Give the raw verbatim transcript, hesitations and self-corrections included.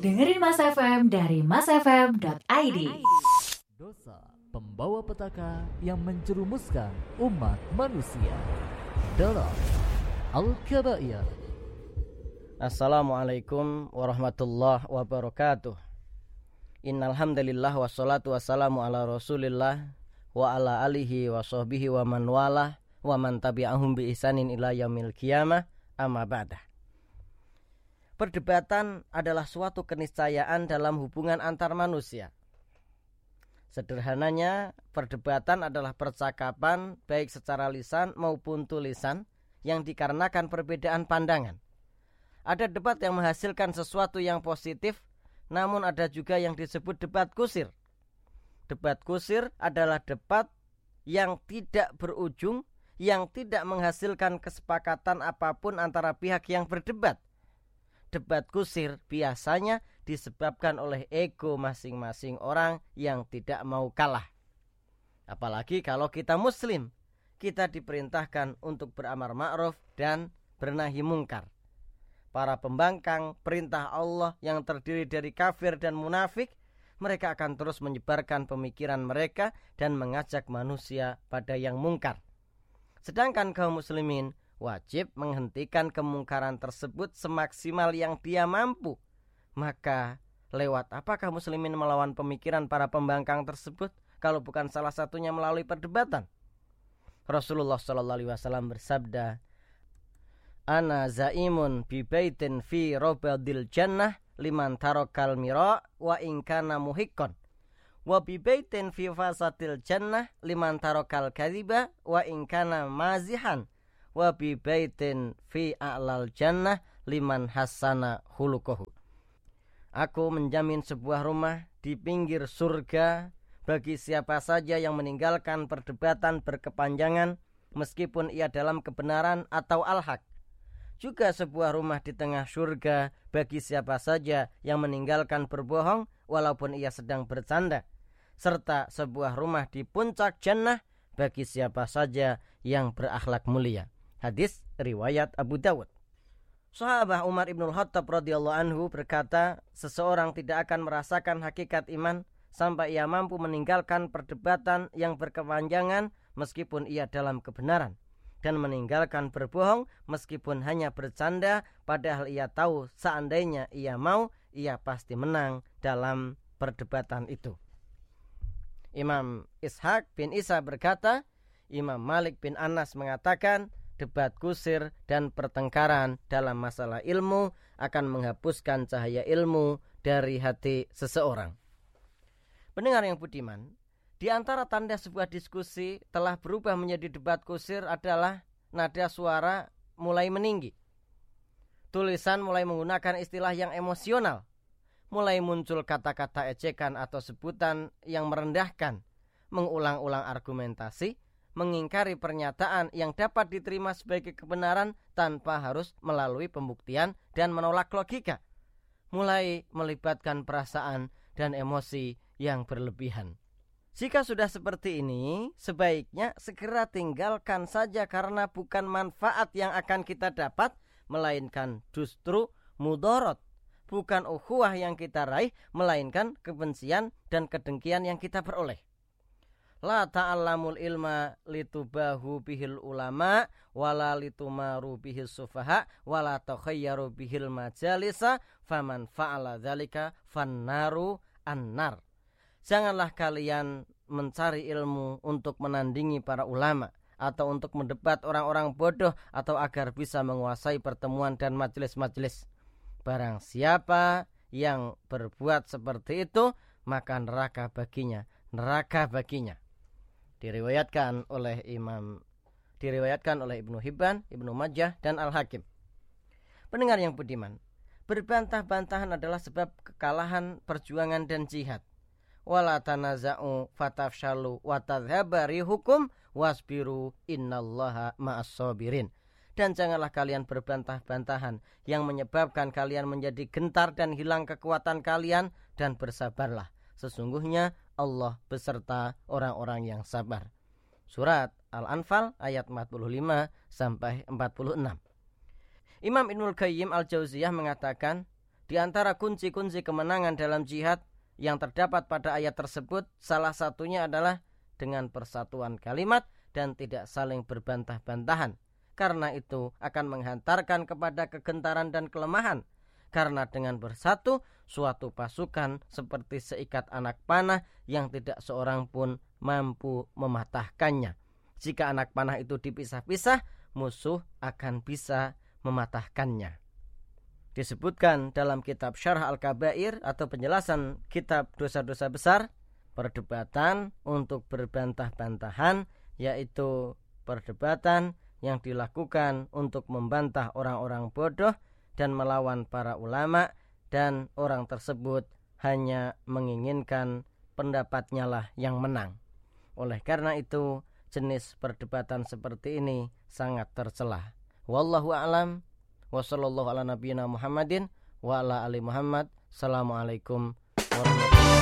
Dengerin Mas F M dari masfm dot i d. Dosa pembawa petaka yang menjerumuskan umat manusia dalam Al-Kabair. Assalamualaikum warahmatullahi wabarakatuh. Innal hamdalillah wassalatu wassalamu ala Rasulillah wa ala alihi wa sahbihi wa man walah wa man tabi'ahum bi ihsanin ila yaumil qiyamah. Amma ba'dah. Perdebatan adalah suatu keniscayaan dalam hubungan antar manusia. Sederhananya, perdebatan adalah percakapan baik secara lisan maupun tulisan yang dikarenakan perbedaan pandangan. Ada debat yang menghasilkan sesuatu yang positif, namun ada juga yang disebut debat kusir. Debat kusir adalah debat yang tidak berujung, yang tidak menghasilkan kesepakatan apapun antara pihak yang berdebat. Debat kusir biasanya disebabkan oleh ego masing-masing orang yang tidak mau kalah. Apalagi kalau kita muslim, kita diperintahkan untuk beramar ma'ruf dan bernahi mungkar. Para pembangkang perintah Allah yang terdiri dari kafir dan munafik, mereka akan terus menyebarkan pemikiran mereka dan mengajak manusia pada yang mungkar. Sedangkan kaum muslimin wajib menghentikan kemungkaran tersebut semaksimal yang dia mampu. Maka lewat apakah muslimin melawan pemikiran para pembangkang tersebut kalau bukan salah satunya melalui perdebatan? Rasulullah shallallahu alaihi wasallam bersabda, "Ana zaimun bi baitin fi rabadil jannah liman tarakal mira wa in kana muhiqqan. Wa bi baitin fi fasatil jannah liman tarakal kadhiba wa in kana mazihan. Wa bi baitin fi a'lal jannah liman hasana khuluquhu." Aku menjamin sebuah rumah di pinggir surga bagi siapa saja yang meninggalkan perdebatan berkepanjangan meskipun ia dalam kebenaran atau al-haq. Juga sebuah rumah di tengah surga bagi siapa saja yang meninggalkan berbohong walaupun ia sedang bercanda. Serta sebuah rumah di puncak jannah bagi siapa saja yang berakhlak mulia. Hadis riwayat Abu Dawud. Sahabat Umar ibnul Khattab radhiyallahu anhu berkata, seseorang tidak akan merasakan hakikat iman sampai ia mampu meninggalkan perdebatan yang berkepanjangan meskipun ia dalam kebenaran, dan meninggalkan berbohong meskipun hanya bercanda padahal ia tahu seandainya ia mau, ia pasti menang dalam perdebatan itu. Imam Ishaq bin Isa berkata, Imam Malik bin Anas mengatakan, debat kusir dan pertengkaran dalam masalah ilmu akan menghapuskan cahaya ilmu dari hati seseorang. Pendengar yang budiman, di antara tanda sebuah diskusi telah berubah menjadi debat kusir adalah nada suara mulai meninggi. Tulisan mulai menggunakan istilah yang emosional. Mulai muncul kata-kata ejekan atau sebutan yang merendahkan, mengulang-ulang argumentasi, mengingkari pernyataan yang dapat diterima sebagai kebenaran tanpa harus melalui pembuktian dan menolak logika. Mulai melibatkan perasaan dan emosi yang berlebihan. Jika sudah seperti ini, sebaiknya segera tinggalkan saja karena bukan manfaat yang akan kita dapat, melainkan justru mudorot. Bukan ukhuwah yang kita raih, melainkan kebencian dan kedengkian yang kita peroleh. La ta'allamul ilma litubahu bihil ulama wala litumaru bihil sufaha wala takhayyaru bihil majalisa faman fa'ala dzalika fannaru annar. Janganlah kalian mencari ilmu untuk menandingi para ulama atau untuk mendebat orang-orang bodoh atau agar bisa menguasai pertemuan dan majelis-majelis. Barang siapa yang berbuat seperti itu, maka neraka baginya, neraka baginya. Diriwayatkan oleh Imam diriwayatkan oleh Ibnu Hibban, Ibnu Majah dan Al-Hakim. Pendengar yang budiman, berbantah-bantahan adalah sebab kekalahan perjuangan dan jihad. Wala tanaza'u fatafshalu wa tadhhaba rihukum wasbiru innallaha ma'as sabirin. Dan janganlah kalian berbantah-bantahan yang menyebabkan kalian menjadi gentar dan hilang kekuatan kalian, dan bersabarlah. Sesungguhnya Allah beserta orang-orang yang sabar. Surat Al-Anfal ayat empat puluh lima sampai empat puluh enam. Imam Ibnul Qayyim Al-Jauziyah mengatakan, Di antara kunci-kunci kemenangan dalam jihad yang terdapat pada ayat tersebut, salah satunya adalah dengan persatuan kalimat dan tidak saling berbantah-bantahan. Karena itu akan menghantarkan kepada kegentaran dan kelemahan. Karena dengan bersatu, suatu pasukan seperti seikat anak panah yang tidak seorang pun mampu mematahkannya. Jika anak panah itu dipisah-pisah, musuh akan bisa mematahkannya. Disebutkan dalam kitab Syarah Al-Kabair atau penjelasan kitab dosa-dosa besar, perdebatan untuk berbantah-bantahan, yaitu perdebatan yang dilakukan untuk membantah orang-orang bodoh dan melawan para ulama, dan orang tersebut hanya menginginkan pendapatnya lah yang menang. Oleh karena itu, jenis perdebatan seperti ini sangat tercela. Wallahu a'lam. Wa sallallahu ala nabiyyina Muhammadin wa ala ali Muhammad. Assalamualaikum warahmatullahi wabarakatuh.